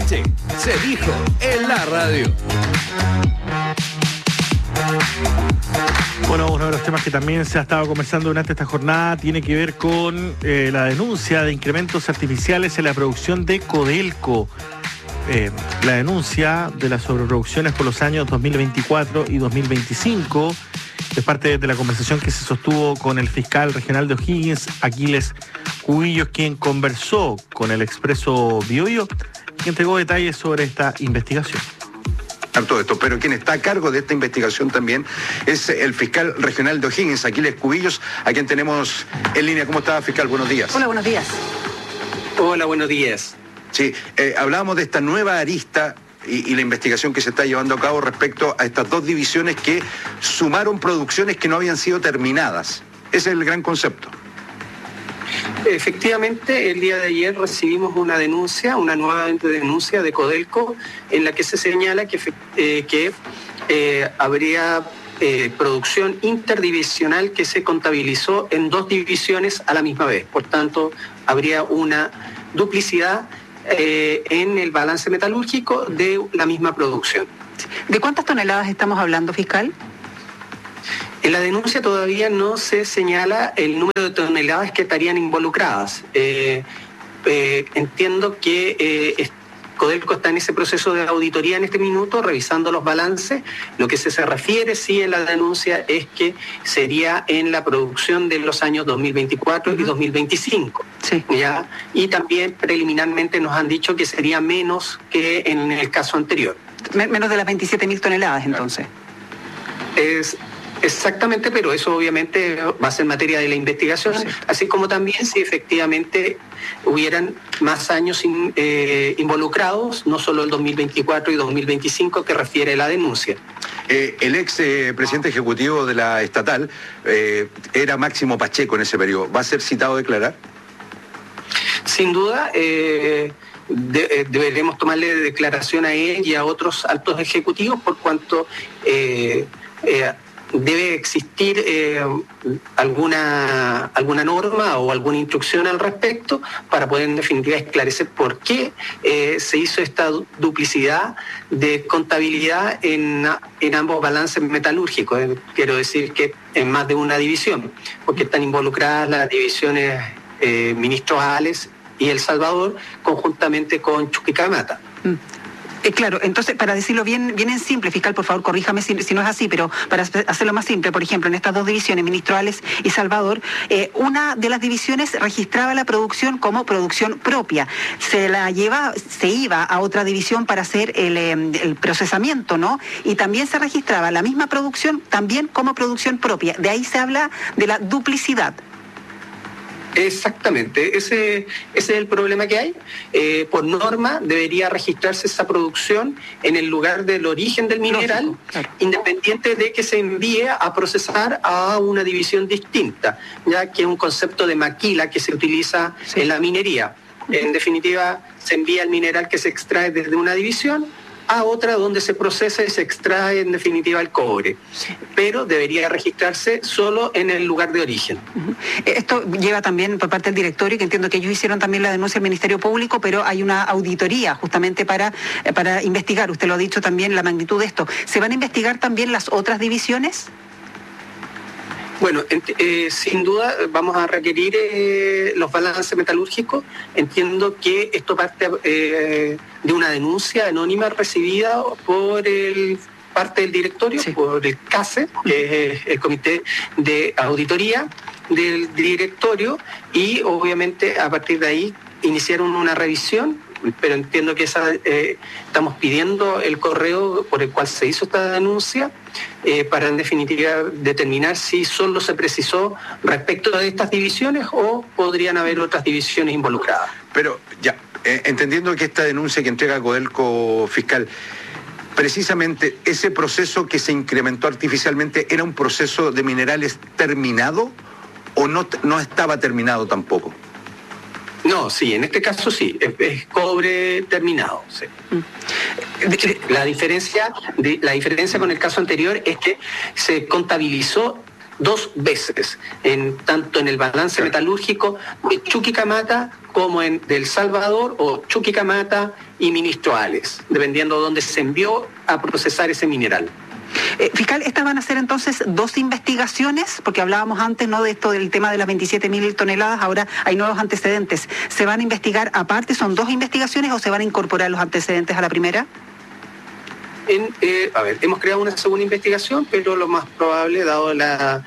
noche se dijo en la radio. Bueno, uno de los temas que también se ha estado conversando durante esta jornada tiene que ver con la denuncia de incrementos artificiales en la producción de Codelco. La denuncia de las sobreproducciones por los años 2024 y 2025 es parte de la conversación que se sostuvo con el fiscal regional de O'Higgins, Aquiles Cubillos, quien conversó con el Expreso Biobío y entregó detalles sobre esta investigación. Todo esto, pero quien está a cargo de esta investigación también es el fiscal regional de O'Higgins, Aquiles Cubillos, a quien tenemos en línea. ¿Cómo está, fiscal? Buenos días. Hola, buenos días. Hola, buenos días. Sí, hablábamos de esta nueva arista y la investigación que se está llevando a cabo respecto a estas dos divisiones que sumaron producciones que no habían sido terminadas. Ese es el gran concepto. Efectivamente, el día de ayer recibimos una nueva denuncia de Codelco, en la que se señala que habría producción interdivisional que se contabilizó en dos divisiones a la misma vez. Por tanto, habría una duplicidad en el balance metalúrgico de la misma producción. ¿De cuántas toneladas estamos hablando, fiscal? En la denuncia todavía no se señala el número de toneladas que estarían involucradas. Entiendo que Codelco está en ese proceso de auditoría en este minuto, revisando los balances. Lo que se refiere, sí, en la denuncia es que sería en la producción de los años 2024 y 2025. Sí. ¿Ya? Y también preliminarmente nos han dicho que sería menos que en el caso anterior. Menos de las 27.000 toneladas, entonces. Exactamente, pero eso obviamente va a ser materia de la investigación, sí. Así como también si efectivamente hubieran más años involucrados, no solo el 2024 y 2025 que refiere la denuncia. El ex presidente ejecutivo de la estatal era Máximo Pacheco en ese periodo. ¿Va a ser citado a declarar? Sin duda, deberemos tomarle declaración a él y a otros altos ejecutivos por cuanto debe existir alguna norma o alguna instrucción al respecto para poder en definitiva esclarecer por qué se hizo esta duplicidad de contabilidad en ambos balances metalúrgicos. Quiero decir que en más de una división, porque están involucradas las divisiones Ministros Ales y El Salvador conjuntamente con Chuquicamata. Claro, entonces, para decirlo bien en simple, fiscal, por favor, corríjame si no es así, pero para hacerlo más simple, por ejemplo, en estas dos divisiones, Ministro Ales y Salvador, una de las divisiones registraba la producción como producción propia. Se iba a otra división para hacer el procesamiento, ¿no? Y también se registraba la misma producción también como producción propia. De ahí se habla de la duplicidad. Exactamente, ese es el problema que hay. Por norma debería registrarse esa producción en el lugar del origen del mineral, lógico, claro, independiente de que se envíe a procesar a una división distinta, ya que es un concepto de maquila que se utiliza en la minería. En definitiva, se envía el mineral que se extrae desde una división a otra donde se procesa y se extrae en definitiva el cobre, pero debería registrarse solo en el lugar de origen. Esto lleva también por parte del directorio, que entiendo que ellos hicieron también la denuncia al Ministerio Público, pero hay una auditoría justamente para investigar, usted lo ha dicho también, la magnitud de esto. ¿Se van a investigar también las otras divisiones? Bueno, sin duda vamos a requerir los balances metalúrgicos. Entiendo que esto parte de una denuncia anónima recibida por parte del directorio, sí, por el CASE, que es el Comité de Auditoría del Directorio, y obviamente a partir de ahí iniciaron una revisión, pero entiendo que estamos pidiendo el correo por el cual se hizo esta denuncia para en definitiva determinar si solo se precisó respecto de estas divisiones o podrían haber otras divisiones involucradas. Pero ya, entendiendo que esta denuncia que entrega Codelco, fiscal, precisamente ese proceso que se incrementó artificialmente, ¿era un proceso de minerales terminado o no estaba terminado tampoco? No, sí, en este caso sí, es cobre terminado. Sí. La diferencia con el caso anterior es que se contabilizó 2 veces, tanto en el balance metalúrgico de Chuquicamata como de El Salvador, o Chuquicamata y Ministroales, dependiendo de dónde se envió a procesar ese mineral. Fiscal, ¿estas van a ser entonces 2 investigaciones? Porque hablábamos antes, ¿no?, de esto del tema de las 27.000 toneladas, ahora hay nuevos antecedentes. ¿Se van a investigar aparte? ¿Son 2 investigaciones o se van a incorporar los antecedentes a la primera? Hemos creado una segunda investigación, pero lo más probable, dado la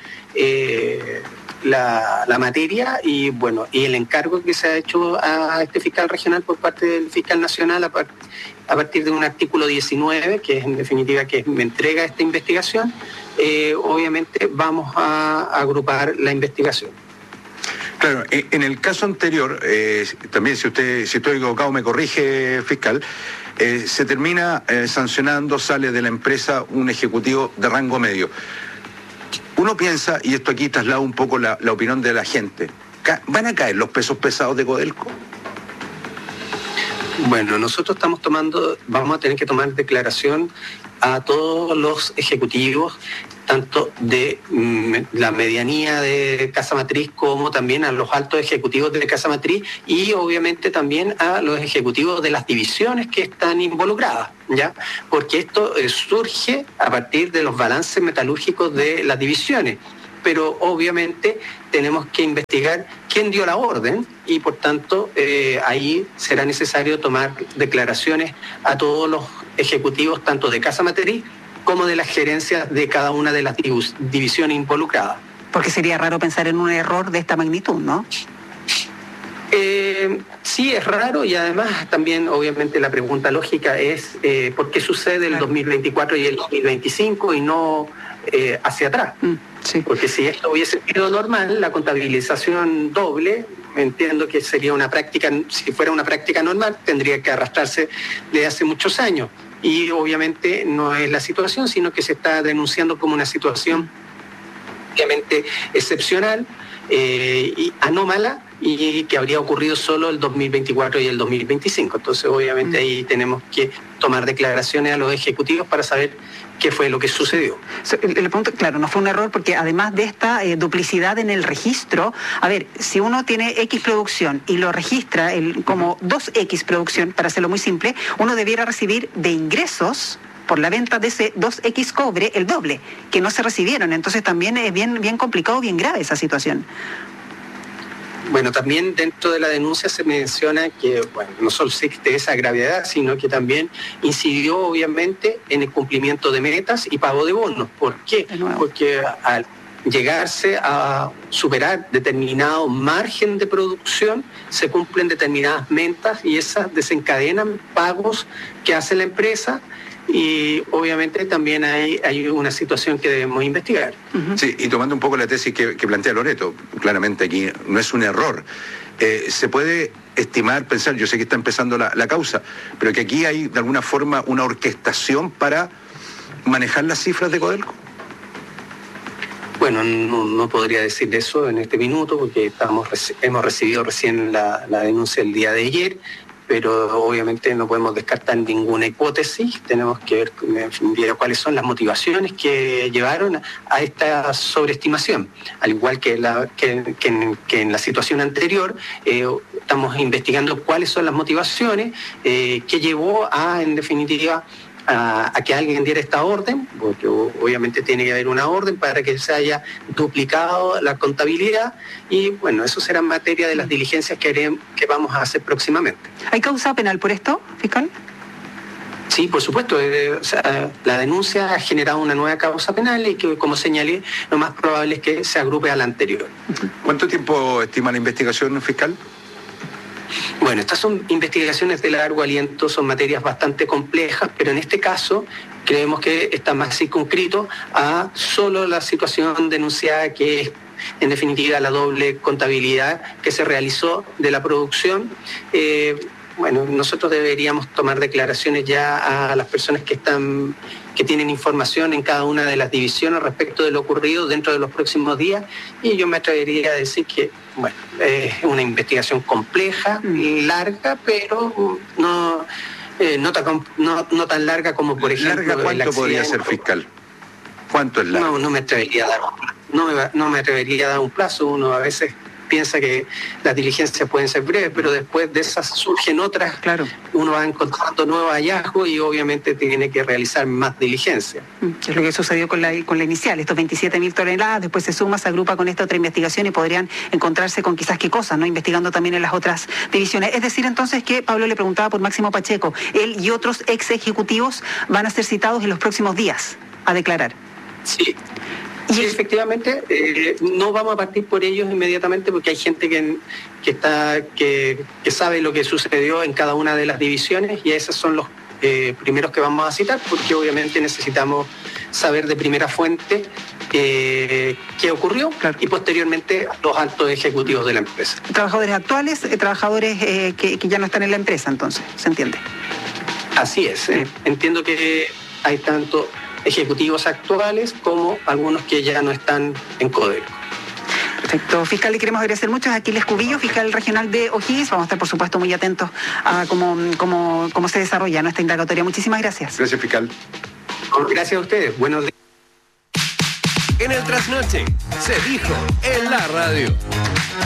materia y el encargo que se ha hecho a este fiscal regional por parte del fiscal nacional a partir de un artículo 19, que es en definitiva que me entrega esta investigación, obviamente vamos a agrupar la investigación. Claro, en el caso anterior, también si estoy equivocado me corrige, fiscal, se termina sancionando, sale de la empresa un ejecutivo de rango medio. Uno piensa, y esto aquí traslada un poco la opinión de la gente, ¿van a caer los pesos pesados de Codelco? Bueno, nosotros vamos a tener que tomar declaración a todos los ejecutivos, tanto de la medianía de Casa Matriz como también a los altos ejecutivos de Casa Matriz y obviamente también a los ejecutivos de las divisiones que están involucradas, ¿ya? Porque esto surge a partir de los balances metalúrgicos de las divisiones, pero obviamente tenemos que investigar quién dio la orden y por tanto ahí será necesario tomar declaraciones a todos los ejecutivos tanto de Casa Matriz como de las gerencias de cada una de las divisiones involucradas. Porque sería raro pensar en un error de esta magnitud, ¿no? Sí, es raro y además también obviamente la pregunta lógica es ¿por qué sucede el 2024 y el 2025 y no hacia atrás? Sí. Porque si esto hubiese sido normal, la contabilización doble, entiendo que sería una práctica, si fuera una práctica normal, tendría que arrastrarse desde hace muchos años. Y obviamente no es la situación, sino que se está denunciando como una situación obviamente excepcional y anómala y que habría ocurrido solo el 2024 y el 2025. Entonces obviamente ahí tenemos que tomar declaraciones a los ejecutivos para saber qué fue lo que sucedió. El punto, claro, no fue un error porque además de esta duplicidad en el registro, a ver, si uno tiene X producción y lo registra como 2X producción, para hacerlo muy simple, uno debiera recibir de ingresos por la venta de ese 2X cobre el doble, que no se recibieron. Entonces también es bien complicado, bien grave esa situación. Bueno, también dentro de la denuncia se menciona que no solo existe esa gravedad, sino que también incidió obviamente en el cumplimiento de metas y pago de bonos. ¿Por qué? Porque al llegarse a superar determinado margen de producción, se cumplen determinadas metas y esas desencadenan pagos que hace la empresa. Y obviamente también hay una situación que debemos investigar. Sí, y tomando un poco la tesis que plantea Loreto, claramente aquí no es un error. Se puede estimar, pensar, yo sé que está empezando la causa, pero que aquí hay de alguna forma una orquestación para manejar las cifras de Codelco. Bueno, no podría decir eso en este minuto porque hemos recibido recién la denuncia el día de ayer, pero obviamente no podemos descartar ninguna hipótesis, tenemos que ver cuáles son las motivaciones que llevaron a esta sobreestimación, al igual que en la situación anterior, estamos investigando cuáles son las motivaciones que llevó en definitiva, a que alguien diera esta orden, porque obviamente tiene que haber una orden para que se haya duplicado la contabilidad y bueno, eso será materia de las diligencias que vamos a hacer próximamente. ¿Hay causa penal por esto, fiscal? Sí, por supuesto. La denuncia ha generado una nueva causa penal y que, como señalé, lo más probable es que se agrupe a la anterior. ¿Cuánto tiempo estima la investigación, fiscal? Bueno, estas son investigaciones de largo aliento, son materias bastante complejas, pero en este caso creemos que está más circunscrito a solo la situación denunciada, que es en definitiva la doble contabilidad que se realizó de la producción. Bueno, nosotros deberíamos tomar declaraciones ya a las personas que tienen información en cada una de las divisiones respecto de lo ocurrido dentro de los próximos días, y yo me atrevería a decir que, bueno, es una investigación compleja, larga, pero no tan larga como, por ejemplo... ¿Larga cuánto podría ser, fiscal? ¿Cuánto es largo? No me atrevería a dar no me atrevería a dar un plazo. Uno a veces piensa que las diligencias pueden ser breves, pero después de esas surgen otras. Claro. Uno va encontrando nuevos hallazgos y obviamente tiene que realizar más diligencia. Es lo que sucedió con la inicial, estos 27.000 toneladas, después se suma, se agrupa con esta otra investigación y podrían encontrarse con quizás qué cosas, ¿no? Investigando también en las otras divisiones. Es decir, entonces, que Pablo le preguntaba por Máximo Pacheco, él y otros ex ejecutivos van a ser citados en los próximos días a declarar. Sí. Sí, efectivamente, no vamos a partir por ellos inmediatamente porque hay gente que sabe lo que sucedió en cada una de las divisiones y esos son los primeros que vamos a citar porque obviamente necesitamos saber de primera fuente qué ocurrió, claro, y posteriormente los altos ejecutivos de la empresa. Trabajadores actuales, trabajadores que ya no están en la empresa, entonces, ¿se entiende? Así es. Entiendo que hay tanto ejecutivos actuales como algunos que ya no están en Codelco. Perfecto. Fiscal, le queremos agradecer mucho a Aquiles Cubillo, fiscal regional de O'Higgins. Vamos a estar, por supuesto, muy atentos a cómo se desarrolla nuestra indagatoria. Muchísimas gracias. Gracias, fiscal. Gracias a ustedes. Buenos días. En el Trasnoche se dijo en la radio.